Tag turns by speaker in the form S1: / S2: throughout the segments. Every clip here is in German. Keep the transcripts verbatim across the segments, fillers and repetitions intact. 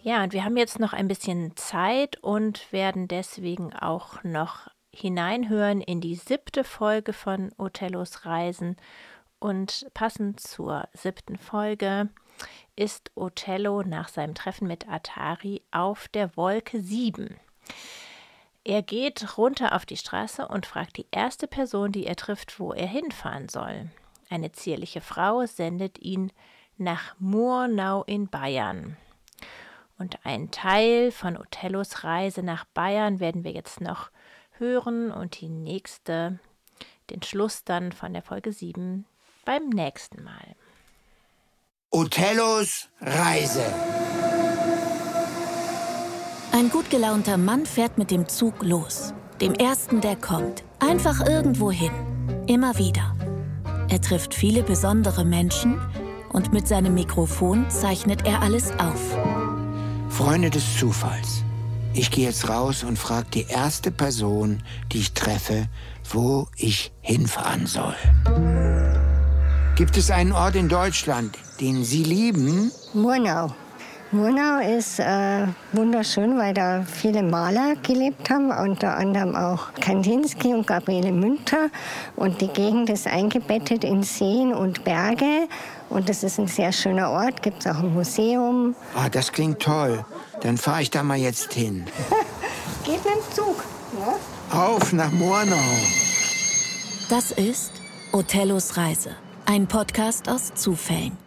S1: Ja, und wir haben jetzt noch ein bisschen Zeit und werden deswegen auch noch hineinhören in die siebte Folge von Othellos Reisen. Und passend zur siebten Folge ist Othello nach seinem Treffen mit Atari auf der Wolke sieben. Er geht runter auf die Straße und fragt die erste Person, die er trifft, wo er hinfahren soll. Eine zierliche Frau sendet ihn nach Murnau in Bayern. Und einen Teil von Othellos Reise nach Bayern werden wir jetzt noch hören und die nächste, den Schluss dann von der Folge sieben beim nächsten Mal.
S2: Othellos Reise.
S3: Ein gut gelaunter Mann fährt mit dem Zug los. Dem ersten, der kommt. Einfach irgendwo hin. Immer wieder. Er trifft viele besondere Menschen und mit seinem Mikrofon zeichnet er alles auf.
S2: Freunde des Zufalls. Ich gehe jetzt raus und frage die erste Person, die ich treffe, wo ich hinfahren soll. Gibt es einen Ort in Deutschland, den Sie lieben?
S4: Murnau. Murnau ist äh, wunderschön, weil da viele Maler gelebt haben, unter anderem auch Kandinsky und Gabriele Münter. Und die Gegend ist eingebettet in Seen und Berge. Und das ist ein sehr schöner Ort, gibt es auch ein Museum.
S2: Ah, das klingt toll. Dann fahre ich da mal jetzt hin.
S4: Geht mit dem Zug, ne?
S2: Auf nach Murnau.
S3: Das ist Othellos Reise, ein Podcast aus Zufällen.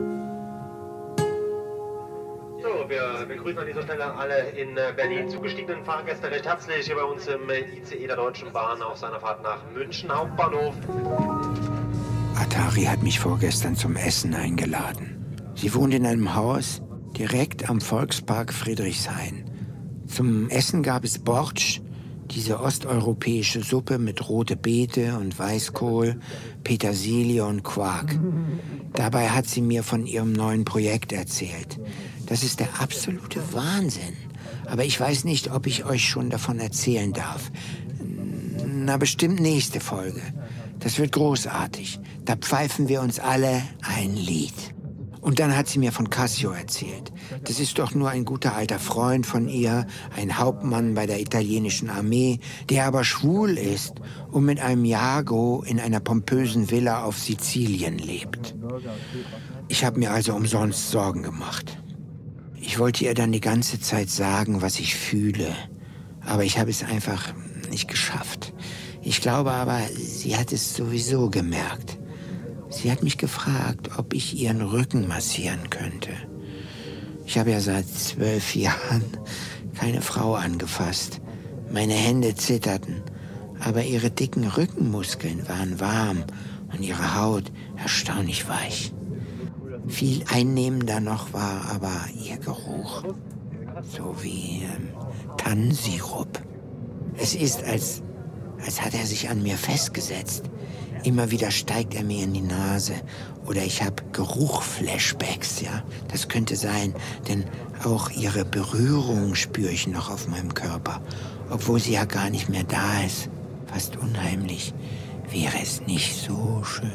S5: Wir begrüßen an dieser Stelle alle in Berlin zugestiegenen Fahrgäste recht herzlich hier bei uns im I C E der Deutschen Bahn auf seiner Fahrt nach München Hauptbahnhof.
S2: Atari hat mich vorgestern zum Essen eingeladen. Sie wohnt in einem Haus direkt am Volkspark Friedrichshain. Zum Essen gab es Bortsch, diese osteuropäische Suppe mit rote Beete und Weißkohl, Petersilie und Quark. Dabei hat sie mir von ihrem neuen Projekt erzählt. Das ist der absolute Wahnsinn. Aber ich weiß nicht, ob ich euch schon davon erzählen darf. Na, bestimmt nächste Folge. Das wird großartig. Da pfeifen wir uns alle ein Lied. Und dann hat sie mir von Cassio erzählt. Das ist doch nur ein guter alter Freund von ihr, ein Hauptmann bei der italienischen Armee, der aber schwul ist und mit einem Jago in einer pompösen Villa auf Sizilien lebt. Ich habe mir also umsonst Sorgen gemacht. Ich wollte ihr dann die ganze Zeit sagen, was ich fühle. Aber ich habe es einfach nicht geschafft. Ich glaube aber, sie hat es sowieso gemerkt. Sie hat mich gefragt, ob ich ihren Rücken massieren könnte. Ich habe ja seit zwölf Jahren keine Frau angefasst. Meine Hände zitterten, aber ihre dicken Rückenmuskeln waren warm und ihre Haut erstaunlich weich. Viel einnehmender noch war aber ihr Geruch, so wie ähm, Tannensirup. Es ist, als, als hat er sich an mir festgesetzt. Immer wieder steigt er mir in die Nase oder ich habe Geruchflashbacks, ja. Das könnte sein, denn auch ihre Berührung spüre ich noch auf meinem Körper, obwohl sie ja gar nicht mehr da ist. Fast unheimlich. Wäre es nicht so schön.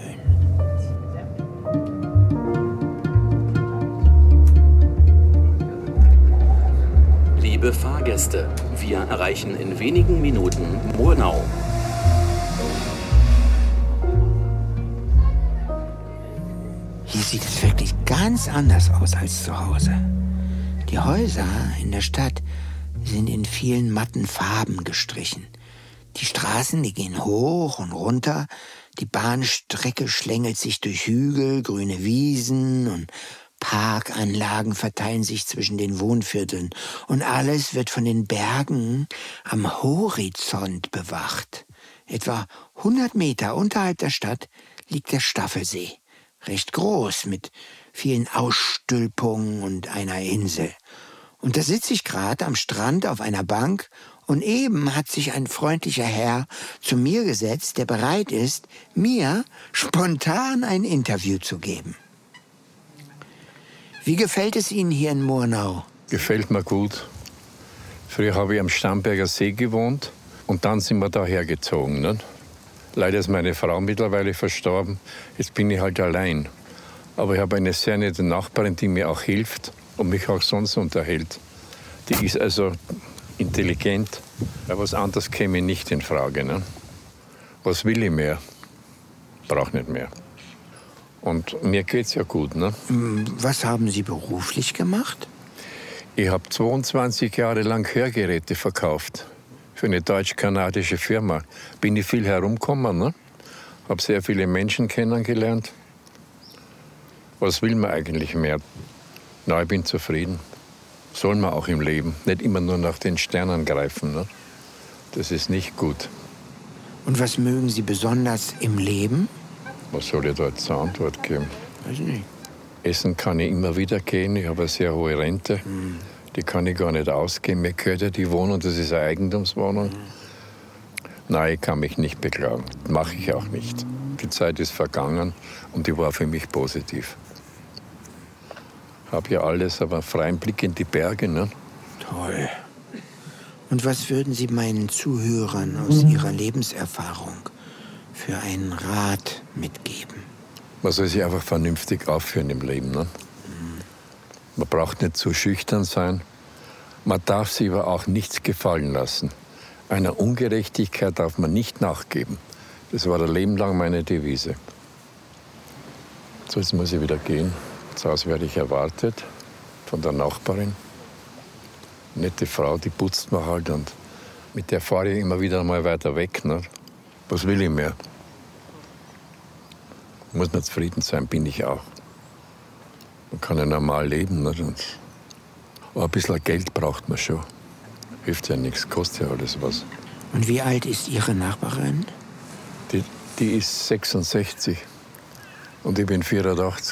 S6: Liebe Fahrgäste, wir erreichen in wenigen Minuten Murnau.
S2: Hier sieht es wirklich ganz anders aus als zu Hause. Die Häuser in der Stadt sind in vielen matten Farben gestrichen. Die Straßen, die gehen hoch und runter. Die Bahnstrecke schlängelt sich durch Hügel, grüne Wiesen und Parkanlagen verteilen sich zwischen den Wohnvierteln. Und alles wird von den Bergen am Horizont bewacht. Etwa hundert Meter unterhalb der Stadt liegt der Staffelsee. Recht groß, mit vielen Ausstülpungen und einer Insel. Und da sitze ich gerade am Strand auf einer Bank und eben hat sich ein freundlicher Herr zu mir gesetzt, der bereit ist, mir spontan ein Interview zu geben. Wie gefällt es Ihnen hier in Murnau?
S7: Gefällt mir gut. Früher habe ich am Starnberger See gewohnt und dann sind wir daher gezogen. Ne? Leider ist meine Frau mittlerweile verstorben. Jetzt bin ich halt allein. Aber ich habe eine sehr nette Nachbarin, die mir auch hilft. und mich auch sonst unterhält. Die ist also intelligent, aber was anderes käme nicht in Frage. Ne? Was will ich mehr? Brauche nicht mehr. Und mir geht's ja gut. Ne?
S2: Was haben Sie beruflich gemacht?
S7: Ich habe zweiundzwanzig Jahre lang Hörgeräte verkauft für eine deutsch-kanadische Firma. Bin ich viel herumgekommen, ne? Habe sehr viele Menschen kennengelernt. Was will man eigentlich mehr? Na, ich bin zufrieden. Soll man auch im Leben. Nicht immer nur nach den Sternen greifen. Ne? Das ist nicht gut.
S2: Und was mögen Sie besonders im Leben?
S7: Was soll ich da jetzt zur Antwort geben?
S2: Weiß nicht.
S7: Essen kann ich immer wieder gehen. Ich habe eine sehr hohe Rente.
S2: Hm.
S7: Die kann ich gar nicht ausgeben. Mir gehört ja die Wohnung, das ist eine Eigentumswohnung. Hm. Nein, ich kann mich nicht beklagen. Mache ich auch nicht. Die Zeit ist vergangen und die war für mich positiv. Habe ja alles, aber einen freien Blick in die Berge. Ne?
S2: Toll. Und was würden Sie meinen Zuhörern aus Ihrer Lebenserfahrung für einen Rat mitgeben?
S7: Man soll sich einfach vernünftig aufführen im Leben. Ne? Man braucht nicht zu schüchtern sein. Man darf sich aber auch nichts gefallen lassen. Einer Ungerechtigkeit darf man nicht nachgeben. Das war ein Leben lang meine Devise. So, jetzt muss ich wieder gehen. Zu Hause werde ich erwartet von der Nachbarin. Nette Frau, die putzt mir halt und mit der fahre ich immer wieder mal weiter weg. Ne? Was will ich mehr? Muss man zufrieden sein, bin ich auch. Man kann ja normal leben. Nicht? Und aber ein bisschen Geld braucht man schon. Hilft ja nichts, kostet ja alles was.
S2: Und wie alt ist Ihre Nachbarin?
S7: Die, die ist sechsundsechzig und ich bin vierundachtzig.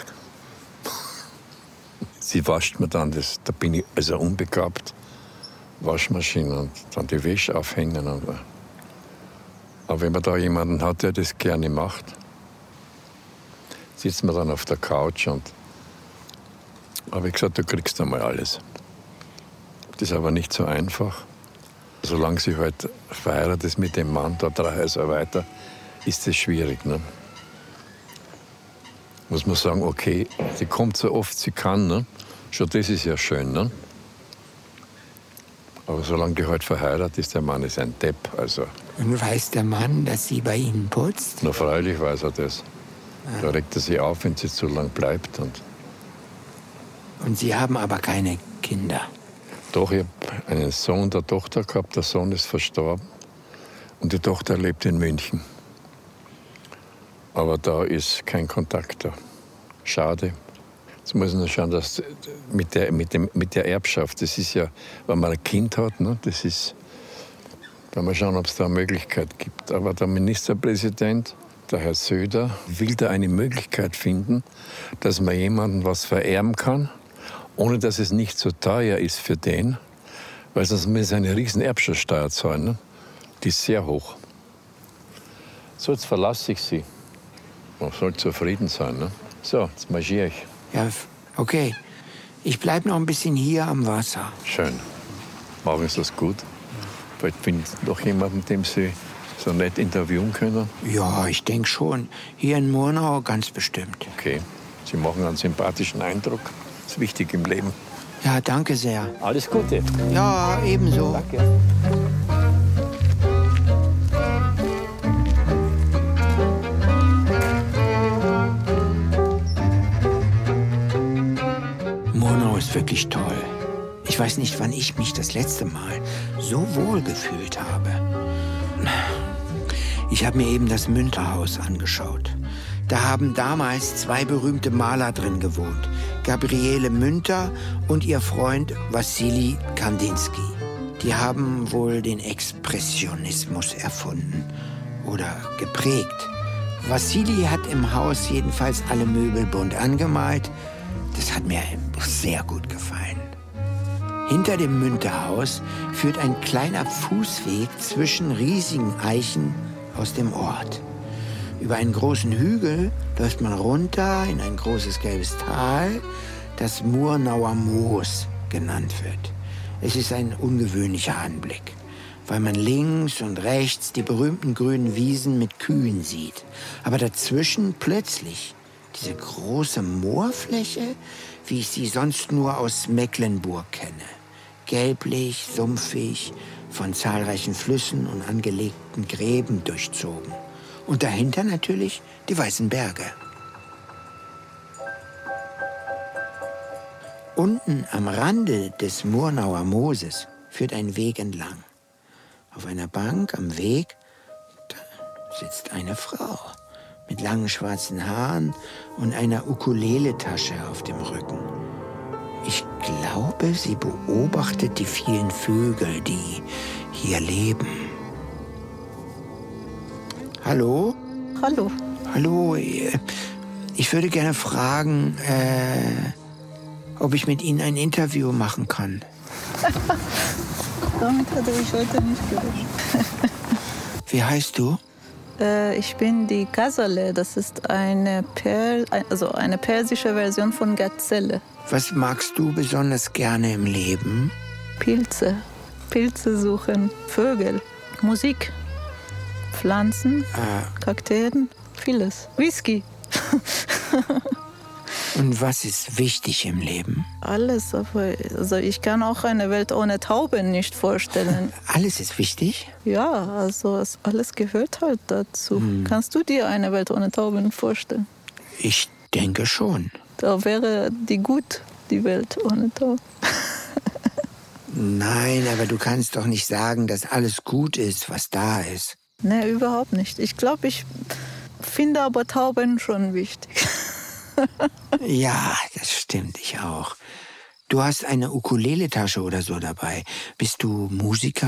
S7: Sie wascht mir dann, das, da bin ich also unbegabt, Waschmaschine und dann die Wäsche aufhängen. Und, aber wenn man da jemanden hat, der das gerne macht, sitzt man dann auf der Couch und habe ich gesagt, du kriegst einmal alles. Das ist aber nicht so einfach. Solange sie halt verheiratet ist mit dem Mann, da drei Häuser weiter, ist das schwierig. Ne? Muss man sagen, okay, sie kommt so oft sie kann, ne? Schon das ist ja schön. Ne? Aber solange die halt verheiratet ist, der Mann ist ein Depp. Also.
S2: Und weiß der Mann, dass sie bei Ihnen putzt?
S7: Na freilich weiß er das.
S2: Ah.
S7: Da regt er sich auf, wenn sie zu lang bleibt. Und,
S2: und Sie haben aber keine Kinder?
S7: Doch, ich habe einen Sohn und eine Tochter gehabt. Der Sohn ist verstorben und die Tochter lebt in München. Aber da ist kein Kontakt da. Schade. Jetzt muss man schauen, dass mit der, mit, dem, mit der Erbschaft, das ist ja, wenn man ein Kind hat, ne, das ist, da mal schauen, ob es da eine Möglichkeit gibt. Aber der Ministerpräsident, der Herr Söder, will da eine Möglichkeit finden, dass man jemandem was vererben kann, ohne dass es nicht so teuer ist für den, weil sonst muss er eine riesen Erbschaftssteuer zahlen. Ne? Die ist sehr hoch. So, jetzt verlasse ich Sie. Man soll zufrieden sein. Ne? So, jetzt marschiere ich.
S2: Ja, okay. Ich bleibe noch ein bisschen hier am Wasser.
S7: Schön. Machen Sie das gut. Vielleicht finden Sie noch jemanden, den Sie so nett interviewen können.
S2: Ja, ich denke schon. Hier in Murnau ganz bestimmt.
S7: Okay. Sie machen einen sympathischen Eindruck. Das ist wichtig im Leben.
S2: Ja, danke sehr.
S7: Alles Gute.
S2: Ja, ebenso.
S7: Danke.
S2: Murnau ist wirklich toll. Ich weiß nicht, wann ich mich das letzte Mal so wohl gefühlt habe. Ich habe mir eben das Münterhaus angeschaut. Da haben damals zwei berühmte Maler drin gewohnt. Gabriele Münter und ihr Freund Wassili Kandinsky. Die haben wohl den Expressionismus erfunden oder geprägt. Wassili hat im Haus jedenfalls alle Möbel bunt angemalt. Das hat mir sehr gut gefallen. Hinter dem Münterhaus führt ein kleiner Fußweg zwischen riesigen Eichen aus dem Ort. Über einen großen Hügel läuft man runter in ein großes gelbes Tal, das Murnauer Moos genannt wird. Es ist ein ungewöhnlicher Anblick, weil man links und rechts die berühmten grünen Wiesen mit Kühen sieht. Aber dazwischen plötzlich Diese große Moorfläche, wie ich sie sonst nur aus Mecklenburg kenne. Gelblich, sumpfig, von zahlreichen Flüssen und angelegten Gräben durchzogen. Und dahinter natürlich die weißen Berge. Unten am Rande des Murnauer Mooses führt ein Weg entlang. Auf einer Bank am Weg da sitzt eine Frau mit langen schwarzen Haaren und einer Ukuleletasche auf dem Rücken. Ich glaube, sie beobachtet die vielen Vögel, die hier leben. Hallo?
S8: Hallo.
S2: Hallo, ich würde gerne fragen, äh, ob ich mit Ihnen ein Interview machen kann.
S8: Damit hatte ich heute nicht gerechnet.
S2: Wie heißt du?
S8: Äh, ich bin die Gazelle. Das ist eine, per also eine persische Version von Gazelle.
S2: Was magst du besonders gerne im Leben?
S8: Pilze. Pilze suchen, Vögel, Musik, Pflanzen,
S2: Ah.
S8: Kakteen, vieles. Whisky.
S2: Und was ist wichtig im Leben?
S8: Alles, aber also ich kann auch eine Welt ohne Tauben nicht vorstellen.
S2: Alles ist wichtig?
S8: Ja, also es, alles gehört halt dazu. Hm. Kannst du dir eine Welt ohne Tauben vorstellen?
S2: Ich denke schon.
S8: Da wäre die gut, die Welt ohne Tauben.
S2: Nein, aber du kannst doch nicht sagen, dass alles gut ist, was da ist.
S8: Nee, überhaupt nicht. Ich glaube, ich finde aber Tauben schon wichtig.
S2: Ja, das stimmt, ich auch. Du hast eine Ukuleletasche oder so dabei. Bist du Musiker?